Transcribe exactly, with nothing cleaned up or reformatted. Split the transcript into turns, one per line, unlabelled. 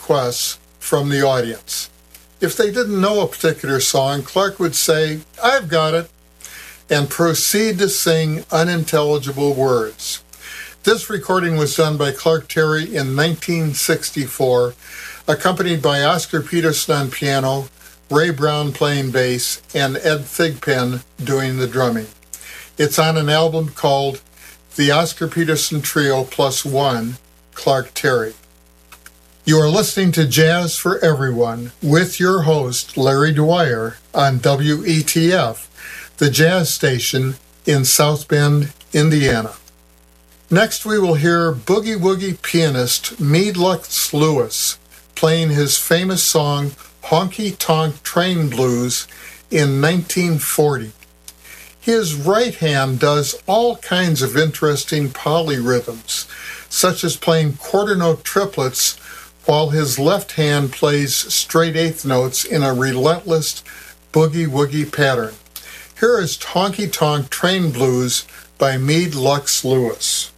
requests from the audience. If they didn't know a particular song, Clark would say, "I've got it," and proceed to sing unintelligible words. This recording was done by Clark Terry in nineteen sixty-four, accompanied by Oscar Peterson on piano, Ray Brown playing bass, and Ed Thigpen doing the drumming. It's on an album called The Oscar Peterson Trio Plus One, Clark Terry. You are listening to Jazz for Everyone with your host, Larry Dwyer, on W E T F, the jazz station in South Bend, Indiana. Next, we will hear boogie woogie pianist Meade Lux Lewis playing his famous song Honky Tonk Train Blues in nineteen forty. His right hand does all kinds of interesting polyrhythms, such as playing quarter note triplets, while his left hand plays straight eighth notes in a relentless boogie-woogie pattern. Here is Honky Tonk Train Blues by Meade Lux Lewis.